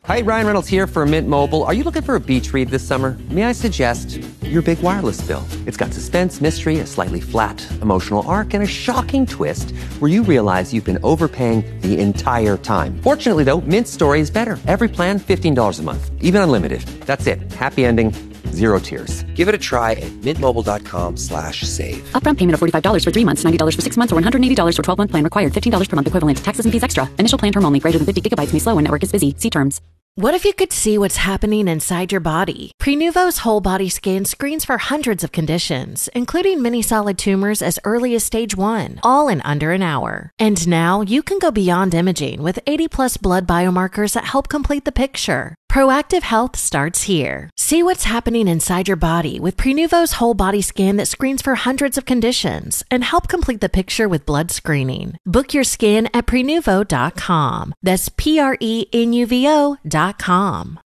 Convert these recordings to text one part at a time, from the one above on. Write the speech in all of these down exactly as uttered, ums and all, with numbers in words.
Hi, Ryan Reynolds here for Mint Mobile. Are you looking for a beach read this summer? May I suggest your big wireless bill? It's got suspense, mystery, a slightly flat emotional arc, and a shocking twist where you realize you've been overpaying the entire time. Fortunately, though, Mint's story is better. Every plan, fifteen dollars a month, even unlimited. That's it. Happy ending, zero tears. Give it a try at mintmobile.com slash save. Upfront payment of forty-five dollars for three months, ninety dollars for six months, or one hundred eighty dollars for twelve-month plan required. fifteen dollars per month equivalent. Taxes and fees extra. Initial plan term only. Greater than fifty gigabytes may slow when network is busy. See terms. What if you could see what's happening inside your body? Prenuvo's whole body scan screens for hundreds of conditions, including many solid tumors as early as stage one, all in under an hour. And now you can go beyond imaging with eighty plus blood biomarkers that help complete the picture. Proactive health starts here. See what's happening inside your body with Prenuvo's whole body scan that screens for hundreds of conditions and help complete the picture with blood screening. Book your scan at prenuvo dot com. That's P R E N U V O dot com.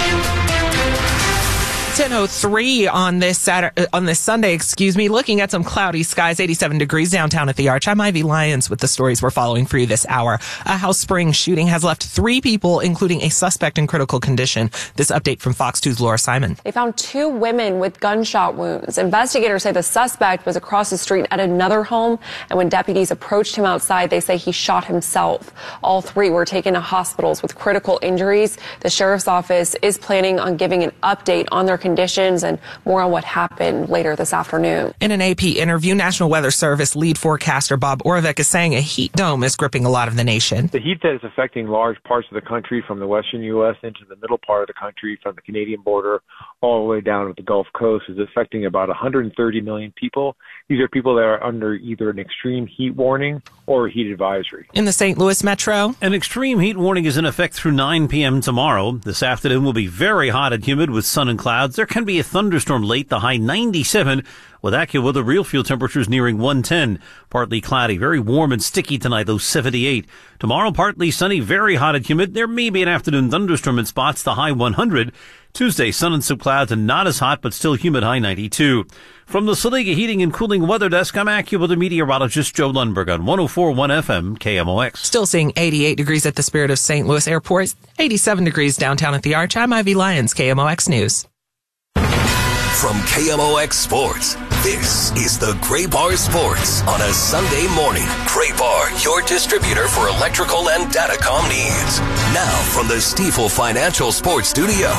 ten oh three on this Saturday, on this Sunday, excuse me, looking at some cloudy skies, eighty-seven degrees downtown at the Arch. I'm Ivy Lyons with the stories we're following for you this hour. A House Springs shooting has left three people, including a suspect in critical condition. This update from Fox two's Laura Simon. They found two women with gunshot wounds. Investigators say the suspect was across the street at another home, and when deputies approached him outside, they say he shot himself. All three were taken to hospitals with critical injuries. The sheriff's office is planning on giving an update on their conditions and more on what happened later this afternoon. In an A P interview, National Weather Service lead forecaster Bob Orvik is saying a heat dome is gripping a lot of the nation. The heat that is affecting large parts of the country from the western U S into the middle part of the country, from the Canadian border all the way down to the Gulf Coast, is affecting about one hundred thirty million people. These are people that are under either an extreme heat warning or a heat advisory. In the Saint Louis metro, an extreme heat warning is in effect through nine p.m. tomorrow. This afternoon will be very hot and humid with sun and clouds. There can be a thunderstorm late, the high ninety-seven, with AccuWeather real fuel temperatures nearing one ten. Partly cloudy, very warm and sticky tonight, though seventy-eight. Tomorrow, partly sunny, very hot and humid. There may be an afternoon thunderstorm in spots, the high one hundred. Tuesday, sun and some clouds and not as hot, but still humid, high ninety-two. From the Saliga Heating and Cooling Weather Desk, I'm AccuWeather meteorologist Joe Lundberg on one oh four point one F M K M O X. Still seeing eighty-eight degrees at the Spirit of Saint Louis Airport, eighty-seven degrees downtown at the Arch. I'm Ivy Lyons, K M O X News. From K M O X Sports, this is the Gray Bar Sports on a Sunday morning. Gray Bar, your distributor for electrical and datacom needs. Now from the Stifel Financial Sports Studio.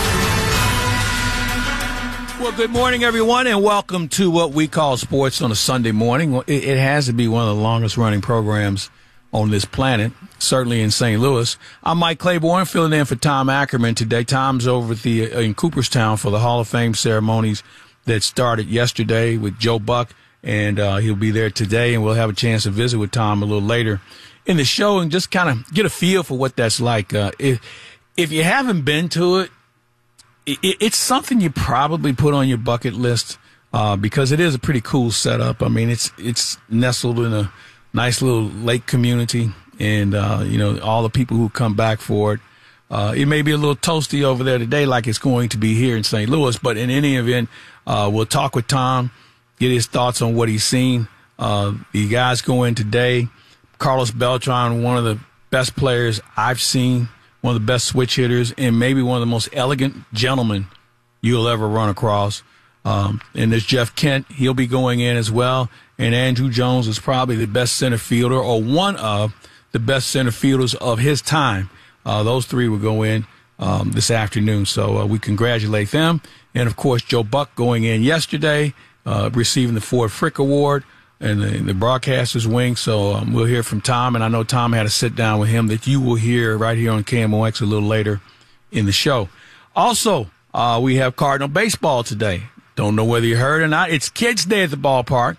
Well, good morning, everyone, and welcome to what we call sports on a Sunday morning. It, it has to be one of the longest-running programs on this planet, certainly in Saint Louis. I'm Mike Claiborne, filling in for Tom Ackerman today. Tom's over at the uh, in Cooperstown for the Hall of Fame ceremonies that started yesterday with Joe Buck, and uh, he'll be there today, and we'll have a chance to visit with Tom a little later in the show and just kind of get a feel for what that's like. Uh, if, if you haven't been to it, it, it's something you probably put on your bucket list uh, because it is a pretty cool setup. I mean, it's it's nestled in a nice little lake community, and, uh, you know, all the people who come back for it. Uh, it may be a little toasty over there today like it's going to be here in Saint Louis, but in any event, uh, we'll talk with Tom, get his thoughts on what he's seen. Uh, the guys go in today. Carlos Beltran, one of the best players I've seen, one of the best switch hitters, and maybe one of the most elegant gentlemen you'll ever run across. Um, and there's Jeff Kent. He'll be going in as well. And Andrew Jones is probably the best center fielder, or one of the best center fielders of his time. Uh, those three will go in um, this afternoon. So uh, we congratulate them. And, of course, Joe Buck going in yesterday, uh, receiving the Ford Frick Award and the, the broadcaster's wing. So um, we'll hear from Tom. And I know Tom had a sit down with him that you will hear right here on K M O X a little later in the show. Also, uh, we have Cardinal baseball today. Don't know whether you heard or not. It's Kids Day at the ballpark.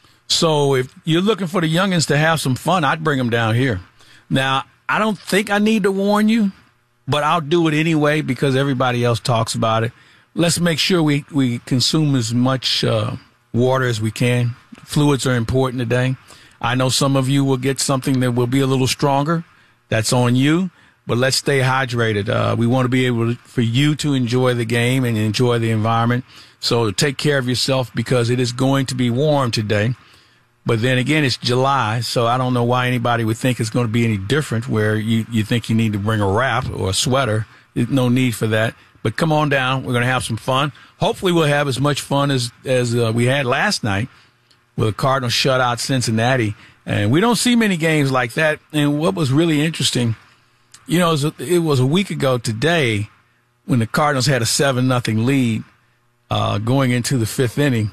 So if you're looking for the youngins to have some fun, I'd bring them down here. Now, I don't think I need to warn you, but I'll do it anyway because everybody else talks about it. Let's make sure we, we consume as much uh, water as we can. Fluids are important today. I know some of you will get something that will be a little stronger. That's on you. But let's stay hydrated. Uh, we want to be able to, for you to enjoy the game and enjoy the environment. So take care of yourself because it is going to be warm today. But then again, it's July, so I don't know why anybody would think it's going to be any different where you, you think you need to bring a wrap or a sweater. There's no need for that. But come on down. We're going to have some fun. Hopefully we'll have as much fun as, as uh, we had last night with the Cardinals shut out Cincinnati. And we don't see many games like that. And what was really interesting, you know, it was a, it was a week ago today when the Cardinals had a seven nothing lead uh, going into the fifth inning.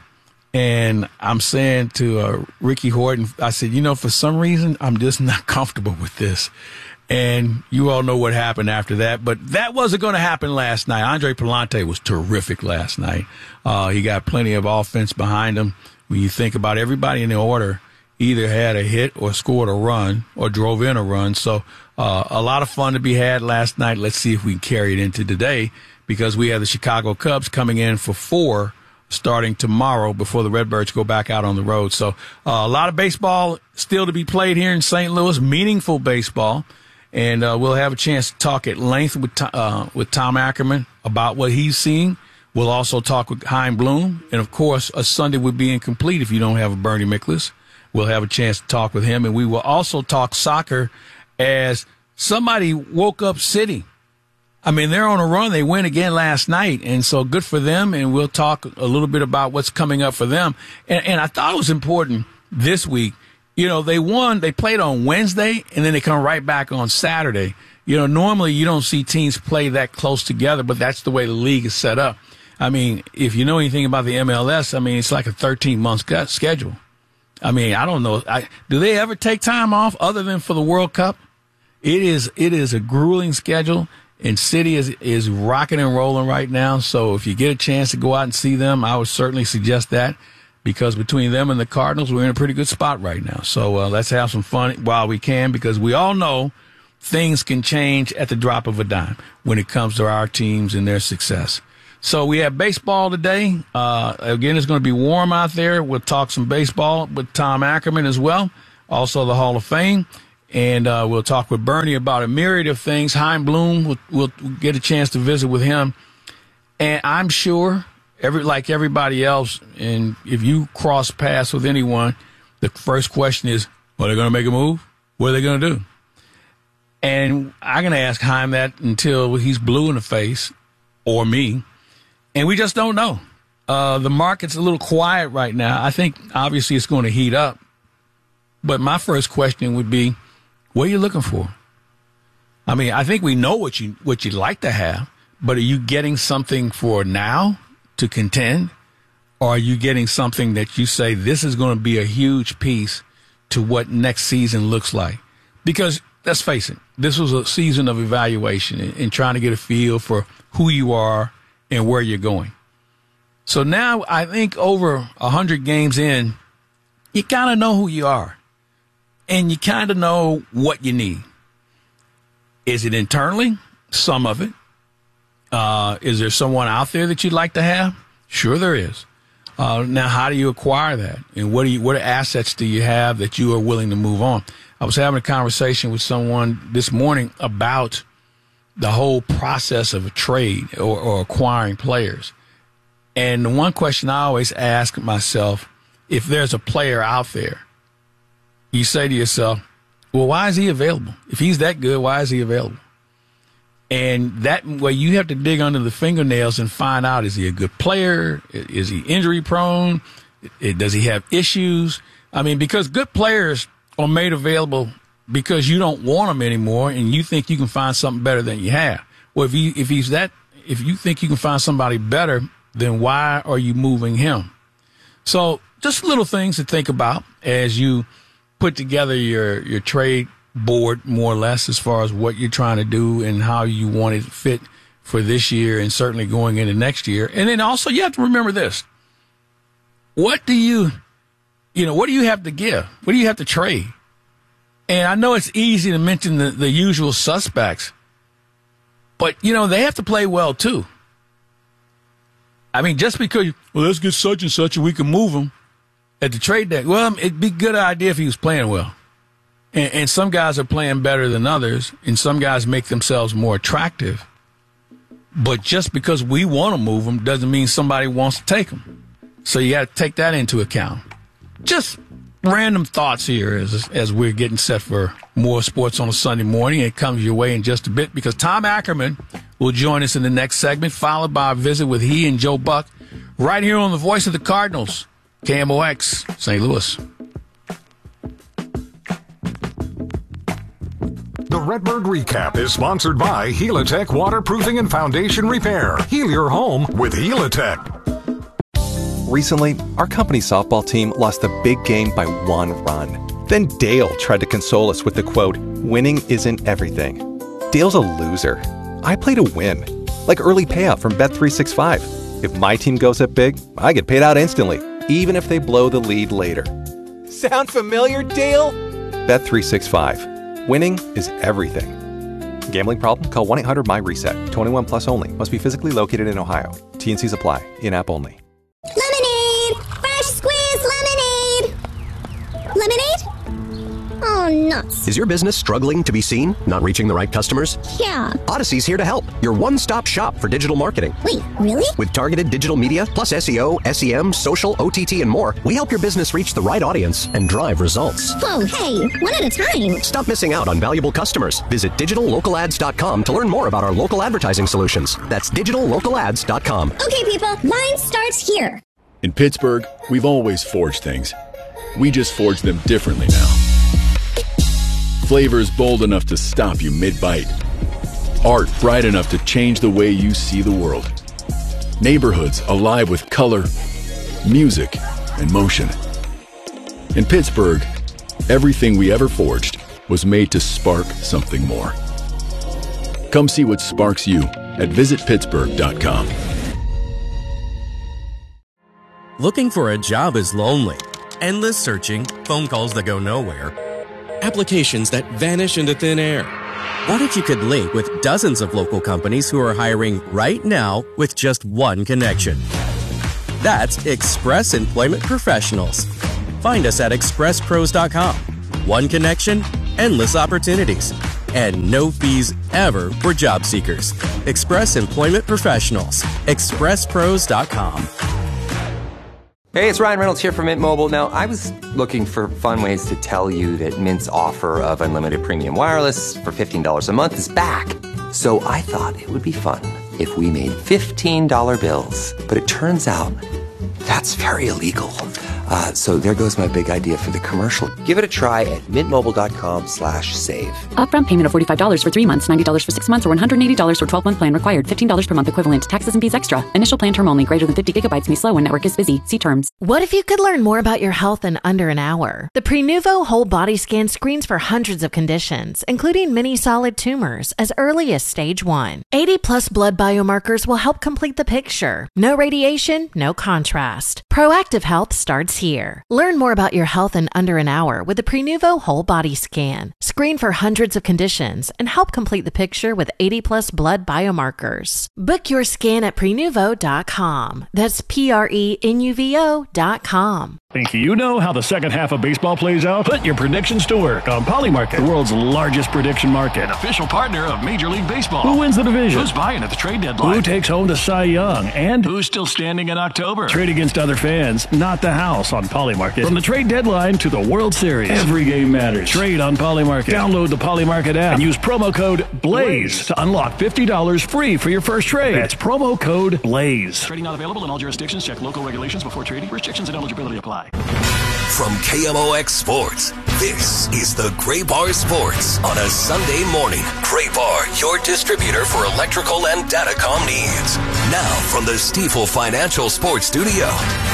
And I'm saying to uh, Ricky Horton, I said, you know, for some reason, I'm just not comfortable with this. And you all know what happened after that. But that wasn't going to happen last night. Andre Pallante was terrific last night. Uh, he got plenty of offense behind him. When you think about everybody in the order, either had a hit or scored a run or drove in a run. So uh, a lot of fun to be had last night. Let's see if we can carry it into today because we have the Chicago Cubs coming in for four starting tomorrow before the Redbirds go back out on the road. So uh, a lot of baseball still to be played here in Saint Louis, meaningful baseball. And uh, we'll have a chance to talk at length with uh, with Tom Ackerman about what he's seeing. We'll also talk with Chaim Bloom. And, of course, a Sunday would be incomplete if you don't have a Bernie Miklasz. We'll have a chance to talk with him. And we will also talk soccer as somebody woke up City. I mean, they're on a run. They win again last night, and so good for them. And we'll talk a little bit about what's coming up for them. And, and I thought it was important this week. You know, they won. They played on Wednesday, and then they come right back on Saturday. You know, normally you don't see teams play that close together, but that's the way the league is set up. I mean, if you know anything about the M L S, I mean, it's like a thirteen-month schedule. I mean, I don't know. I, do they ever take time off other than for the World Cup? It is it is a grueling schedule. And City is is rocking and rolling right now. So if you get a chance to go out and see them, I would certainly suggest that because between them and the Cardinals, we're in a pretty good spot right now. So uh, let's have some fun while we can because we all know things can change at the drop of a dime when it comes to our teams and their success. So we have baseball today. Uh, again, it's going to be warm out there. We'll talk some baseball with Tom Ackerman as well, also the Hall of Fame. And uh, we'll talk with Bernie about a myriad of things. Chaim Bloom, we'll, we'll get a chance to visit with him. And I'm sure, every like everybody else, and if you cross paths with anyone, the first question is, are they going to make a move? What are they going to do? And I'm going to ask Chaim that until he's blue in the face, or me. And we just don't know. Uh, the market's a little quiet right now. I think, obviously, it's going to heat up. But my first question would be, what are you looking for? I mean, I think we know what you what you'd like to have, but are you getting something for now to contend? Or are you getting something that you say this is going to be a huge piece to what next season looks like? Because let's face it, this was a season of evaluation and, and trying to get a feel for who you are and where you're going. So now I think over one hundred games in, you kind of know who you are. And you kind of know what you need. Is it internally? Some of it. Uh, is there someone out there that you'd like to have? Sure there is. Uh, now, how do you acquire that? And what do you, what assets do you have that you are willing to move on? I was having a conversation with someone this morning about the whole process of a trade or, or acquiring players. And the one question I always ask myself, if there's a player out there, you say to yourself, well, why is he available? If he's that good, why is he available? And that way you have to dig under the fingernails and find out, is he a good player? Is he injury prone? Does he have issues? I mean, because good players are made available because you don't want them anymore and you think you can find something better than you have. Well, if he, if he's that, if you think you can find somebody better, then why are you moving him? So just little things to think about as you put together your, your trade board more or less as far as what you're trying to do and how you want it to fit for this year and certainly going into next year. And then also you have to remember this. What do you, you know, what do you have to give? What do you have to trade? And I know it's easy to mention the, the usual suspects, but, you know, they have to play well too. I mean, just because, well, let's get such and such and we can move them at the trade deck. Well, it'd be a good idea if he was playing well. And, and some guys are playing better than others, and some guys make themselves more attractive. But just because we want to move them doesn't mean somebody wants to take them. So you got to take that into account. Just random thoughts here as as we're getting set for more sports on a Sunday morning. It comes your way in just a bit because Tom Ackerman will join us in the next segment, followed by a visit with he and Joe Buck right here on the Voice of the Cardinals, K M O X, Saint Louis. The Redbird Recap is sponsored by Helitech Waterproofing and Foundation Repair. Heal your home with Helitech. Recently, our company's softball team lost a big game by one run. Then Dale tried to console us with the quote, "Winning isn't everything." Dale's a loser. I play to win. Like early payout from Bet three sixty-five. If my team goes up big, I get paid out instantly, even if they blow the lead later. Sound familiar, Dale? Bet three sixty-five. Winning is everything. Gambling problem? Call one eight hundred my reset. twenty-one plus only. Must be physically located in Ohio. T N Cs apply. In-app only. Lemonade! Fresh squeezed lemonade! Lemonade? Oh, nuts. Is your business struggling to be seen? Not reaching the right customers? Yeah. Odyssey's here to help. Your one-stop shop for digital marketing. Wait, really? With targeted digital media, plus S E O, S E M, social, O T T, and more, we help your business reach the right audience and drive results. Whoa, hey, one at a time. Stop missing out on valuable customers. Visit digital local ads dot com to learn more about our local advertising solutions. That's digital local ads dot com. Okay, people, mine starts here. In Pittsburgh, we've always forged things. We just forge them differently now. Flavors bold enough to stop you mid-bite. Art bright enough to change the way you see the world. Neighborhoods alive with color, music, and motion. In Pittsburgh, everything we ever forged was made to spark something more. Come see what sparks you at visit pittsburgh dot com. Looking for a job is lonely. Endless searching, phone calls that go nowhere, applications that vanish into thin air. What if you could link with dozens of local companies who are hiring right now with just one connection? That's Express Employment Professionals. Find us at express pros dot com. One connection, endless opportunities, and no fees ever for job seekers. Express Employment Professionals. express pros dot com. Hey, it's Ryan Reynolds here from Mint Mobile. Now, I was looking for fun ways to tell you that Mint's offer of unlimited premium wireless for fifteen dollars a month is back. So I thought it would be fun if we made fifteen dollar bills. But it turns out that's very illegal. Uh, so there goes my big idea for the commercial. Give it a try at mintmobile.com slash save. Upfront payment of forty-five dollars for three months, ninety dollars for six months, or one hundred eighty dollars for twelve-month plan required. fifteen dollars per month equivalent. Taxes and fees extra. Initial plan term only. Greater than fifty gigabytes may slow when network is busy. See terms. What if you could learn more about your health in under an hour? The Prenuvo Whole Body Scan screens for hundreds of conditions, including many solid tumors, as early as stage one. eighty plus blood biomarkers will help complete the picture. No radiation, no contrast. Proactive health starts here. Learn more about your health in under an hour with the Prenuvo Whole Body Scan. Screen for hundreds of conditions and help complete the picture with eighty plus blood biomarkers. Book your scan at prenuvo dot com. That's P R E N U V O dot com. Think you know how the second half of baseball plays out? Put your predictions to work on Polymarket, the world's largest prediction market. An official partner of Major League Baseball. Who wins the division? Who's buying at the trade deadline? Who takes home the Cy Young? And who's still standing in October? Trade against other fans, not the house on Polymarket. From the trade deadline to the World Series, every game matters. Trade on Polymarket. Download the Polymarket app and use promo code BLAZE to unlock fifty dollars free for your first trade. That's promo code BLAZE. Trading not available in all jurisdictions. Check local regulations before trading. Restrictions and eligibility apply. From K M O X Sports, this is the Gray Bar Sports on a Sunday morning. Gray Bar, your distributor for electrical and datacom needs. Now from the Stifel Financial Sports Studio.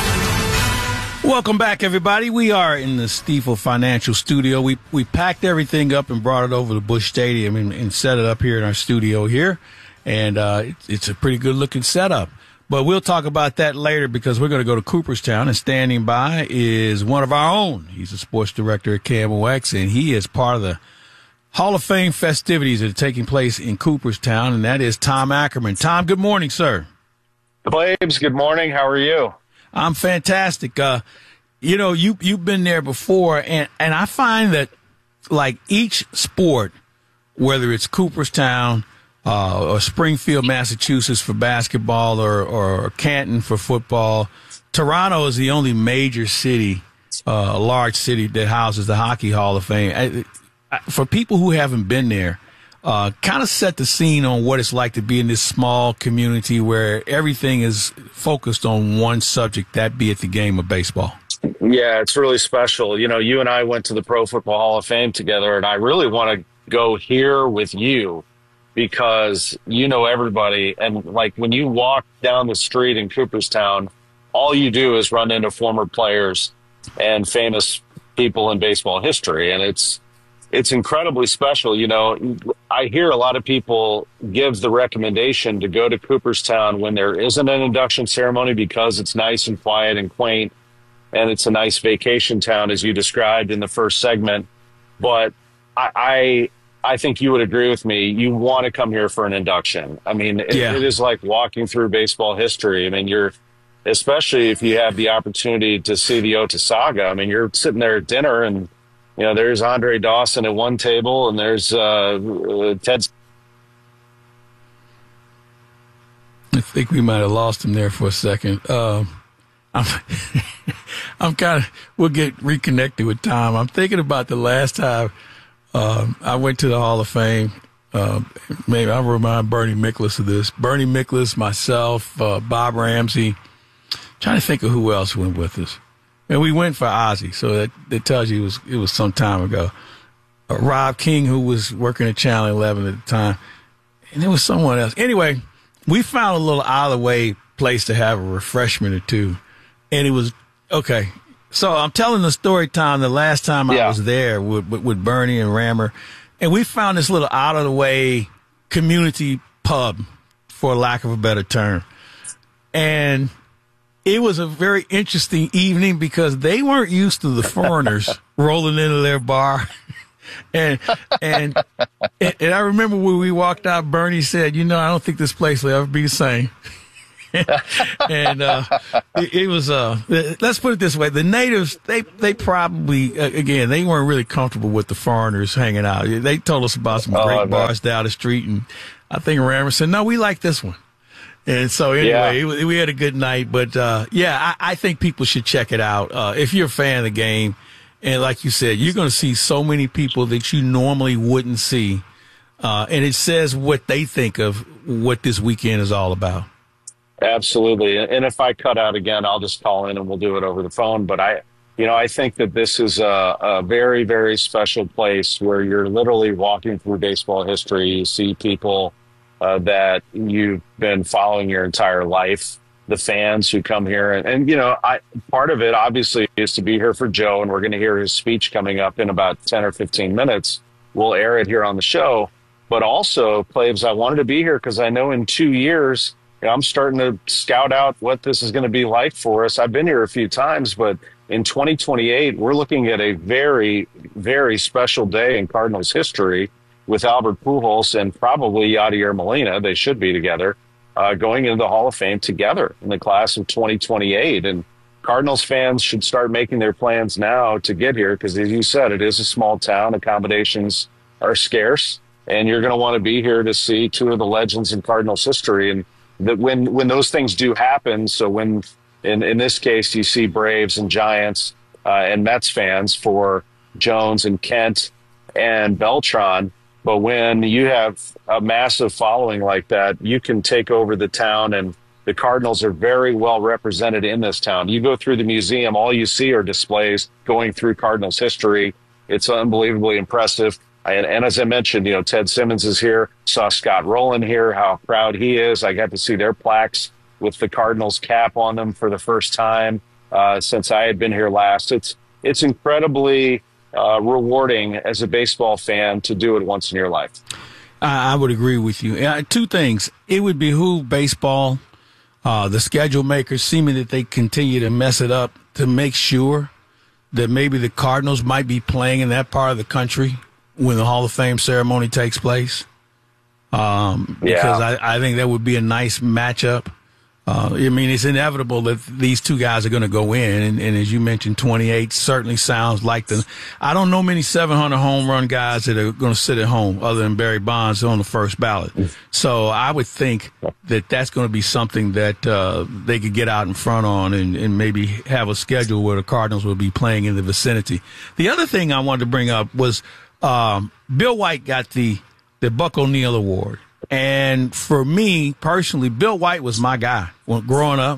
Welcome back, everybody. We are in the Stifel Financial Studio. We we packed everything up and brought it over to Busch Stadium and, and set it up here in our studio here. And uh, it, it's a pretty good-looking setup. But we'll talk about that later because we're going to go to Cooperstown, and standing by is one of our own. He's a sports director at K M O X, and he is part of the Hall of Fame festivities that are taking place in Cooperstown, and that is Tom Ackerman. Tom, good morning, sir. Blabes, good morning. How are you? I'm fantastic. Uh, you know, you, you've been there before, and, and I find that, like, each sport, whether it's Cooperstown, Uh, or Springfield, Massachusetts for basketball, or, or Canton for football. Toronto is the only major city uh, a large city that houses the Hockey Hall of Fame. I, I, for people who haven't been there, uh, kind of set the scene on what it's like to be in this small community where everything is focused on one subject, that be it the game of baseball. Yeah, it's really special. You know, you and I went to the Pro Football Hall of Fame together, and I really want to go here with you because you know everybody. And, like, when you walk down the street in Cooperstown, all you do is run into former players and famous people in baseball history. And it's it's incredibly special. You know, I hear a lot of people give the recommendation to go to Cooperstown when there isn't an induction ceremony because it's nice and quiet and quaint. And it's a nice vacation town, as you described in the first segment. But I, I, I think you would agree with me. You want to come here for an induction. I mean, it, yeah. it is like walking through baseball history. I mean, you're, especially if you have the opportunity to see the Ota saga. I mean, you're sitting there at dinner, and you know there's Andre Dawson at one table, and there's uh, Ted. I think we might have lost him there for a second. Um, I'm, I'm kind of, we'll get reconnected with Tom. I'm thinking about the last time um, I went to the Hall of Fame. Uh, maybe I'll remind Bernie Miklasz of this. Bernie Miklasz, myself, uh, Bob Ramsey. Trying to think of who else went with us. And we went for Ozzie, so that, that tells you it was, it was some time ago. Uh, Rob King, who was working at Channel eleven at the time. And there was someone else. Anyway, we found a little out-of-the-way place to have a refreshment or two. And it was, okay, so I'm telling the story time the last time I yeah. was there with, with, with Bernie and Rammer, and we found this little out-of-the-way community pub, for lack of a better term. And it was a very interesting evening because they weren't used to the foreigners rolling into their bar. and, and, and I remember when we walked out, Bernie said, you know, I don't think this place will ever be the same. and uh, it, it was, uh, let's put it this way. The natives, they, they probably, uh, again, they weren't really comfortable with the foreigners hanging out. They told us about some oh, great bars down the street. And I think Rammer said, no, we like this one. And so anyway, yeah. it, we had a good night. But, uh, yeah, I, I think people should check it out. Uh, if you're a fan of the game, and like you said, you're going to see so many people that you normally wouldn't see. Uh, and it says what they think of what this weekend is all about. Absolutely. And if I cut out again, I'll just call in and we'll do it over the phone. But I, you know, I think that this is a, a very, very special place where you're literally walking through baseball history. You see people uh, that you've been following your entire life, the fans who come here. And, and, you know, I, part of it obviously is to be here for Joe. And we're going to hear his speech coming up in about ten or fifteen minutes. We'll air it here on the show. But also, Claves, I wanted to be here because I know in two years, I'm starting to scout out what this is going to be like for us. I've been here a few times, but in twenty twenty-eight, we're looking at a very, very special day in Cardinals history with Albert Pujols and probably Yadier Molina. They should be together, uh, going into the Hall of Fame together in the class of twenty twenty-eight. And Cardinals fans should start making their plans now to get here because, as you said, it is a small town. Accommodations are scarce, and you're going to want to be here to see two of the legends in Cardinals history. And that when, when those things do happen, so when in, in this case you see Braves and Giants uh, and Mets fans for Jones and Kent and Beltran, but when you have a massive following like that, you can take over the town, and the Cardinals are very well represented in this town. You go through the museum, all you see are displays going through Cardinals history. It's unbelievably impressive. And, and as I mentioned, you know, Ted Simmons is here. Saw Scott Rowland here, how proud he is. I got to see their plaques with the Cardinals cap on them for the first time uh, since I had been here last. It's it's incredibly uh, rewarding as a baseball fan to do it once in your life. I would agree with you. Uh, two things. It would behoove baseball, uh, the schedule makers, seeming that they continue to mess it up, to make sure that maybe the Cardinals might be playing in that part of the country when the Hall of Fame ceremony takes place. Um, because yeah. I, I think that would be a nice matchup. Uh, I mean, it's inevitable that these two guys are going to go in, and, and as you mentioned, twenty-eight certainly sounds like the. I don't know many seven hundred home run guys that are going to sit at home other than Barry Bonds on the first ballot. So I would think that that's going to be something that uh, they could get out in front on, and, and maybe have a schedule where the Cardinals will be playing in the vicinity. The other thing I wanted to bring up was um, Bill White got the the Buck O'Neil Award. And for me personally, Bill White was my guy when growing up.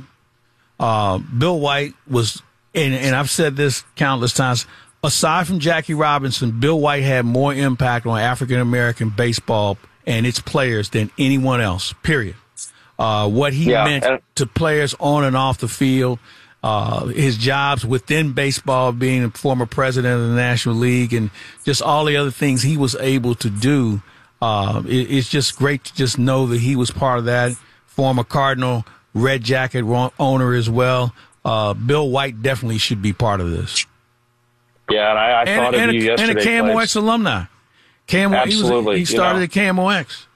Uh, Bill White was, and, and I've said this countless times, aside from Jackie Robinson, Bill White had more impact on African-American baseball and its players than anyone else, period. Uh, what he yeah, meant and- to players on and off the field, uh, his jobs within baseball, being a former president of the National League, and just all the other things he was able to do. Uh, it, it's just great to just know that he was part of that. Former Cardinal, Red Jacket owner as well. Uh, Bill White definitely should be part of this. Yeah, and I, I and, thought and of a, you yesterday. And a K M O X Clay. alumni. K M O X, Absolutely. He, was, he started You know, at K M O X.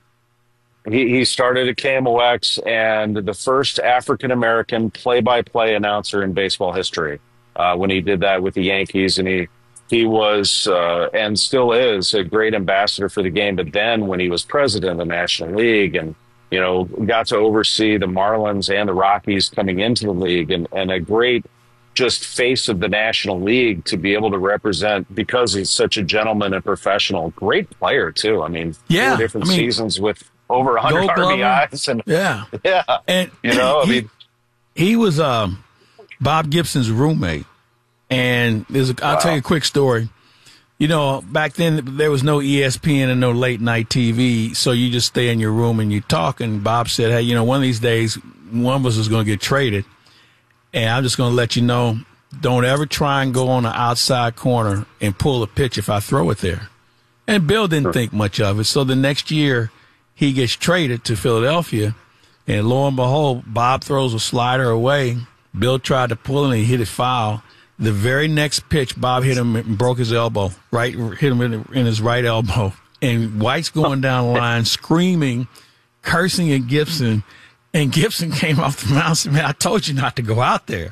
He, he started at K M O X and the first African-American play-by-play announcer in baseball history uh, when he did that with the Yankees. And he He was uh, and still is a great ambassador for the game. But then when he was president of the National League and, you know, got to oversee the Marlins and the Rockies coming into the league and, and a great just face of the National League to be able to represent because he's such a gentleman and professional. Great player, too. I mean, yeah, four different I mean, seasons with over one hundred Gold R B Is. And, yeah. Yeah. And, you know, I he, mean, he was um, Bob Gibson's roommate. And there's a, I'll wow. tell you a quick story. You know, back then there was no E S P N and no late night T V, so you just stay in your room and you talk. And Bob said, hey, you know, one of these days, one of us is going to get traded. And I'm just going to let you know, don't ever try and go on the outside corner and pull a pitch if I throw it there. And Bill didn't sure. think much of it. So the next year, he gets traded to Philadelphia. And lo and behold, Bob throws a slider away. Bill tried to pull it and he hit it foul. The very next pitch, Bob hit him and broke his elbow, right? Hit him in, in his right elbow. And White's going down the line, screaming, cursing at Gibson. And Gibson came off the mound and said, man, I told you not to go out there.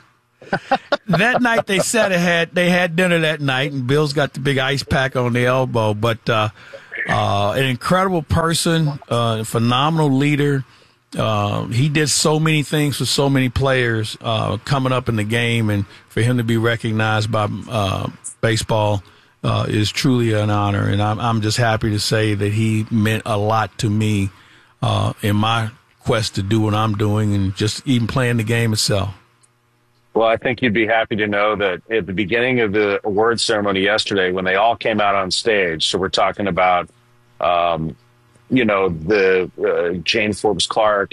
That night they said it had, they had dinner that night, and Bill's got the big ice pack on the elbow. But uh, uh, an incredible person, uh, phenomenal leader. Uh, he did so many things for so many players uh, coming up in the game, and for him to be recognized by uh, baseball uh, is truly an honor. And I'm, I'm just happy to say that he meant a lot to me uh, in my quest to do what I'm doing and just even playing the game itself. Well, I think you'd be happy to know that at the beginning of the award ceremony yesterday, when they all came out on stage, so we're talking about, um, you know, the uh, Jane Forbes Clark